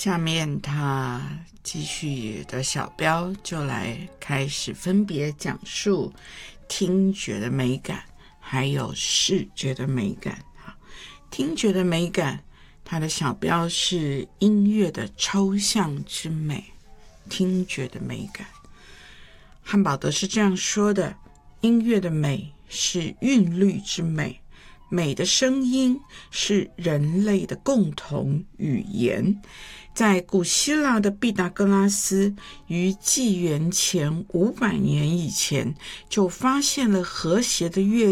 下面他继续的小标就来开始分别讲述听觉的美感还有视觉的美感。听觉的美感，它的小标是音乐的抽象之美。听觉的美感，汉堡德是这样说的：音乐的美是韵律之美，美的声音是人类的共同语言。在古希腊的毕达哥拉斯于纪元前500年以前就发现了和谐的乐